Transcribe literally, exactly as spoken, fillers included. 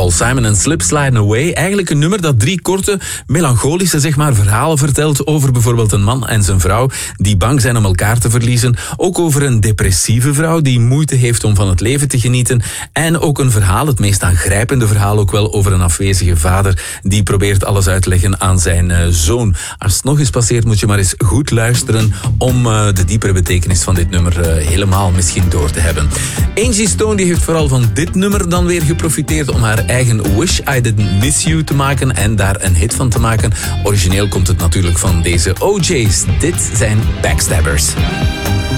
Paul Simon en Slip Sliding Away. Eigenlijk een nummer dat drie korte, melancholische zeg maar, verhalen vertelt over bijvoorbeeld een man en zijn vrouw die bang zijn om elkaar te verliezen. Ook over een depressieve vrouw die moeite heeft om van het leven te genieten. En ook een verhaal, het meest aangrijpende verhaal ook wel, over een afwezige vader die probeert alles uit te leggen aan zijn uh, zoon. Als het nog eens passeert moet je maar eens goed luisteren om uh, de diepere betekenis van dit nummer uh, helemaal misschien door te hebben. Angie Stone die heeft vooral van dit nummer dan weer geprofiteerd om haar eigen Wish I Didn't Miss You te maken en daar een hit van te maken. Origineel komt het natuurlijk van deze O J's. Dit zijn Backstabbers.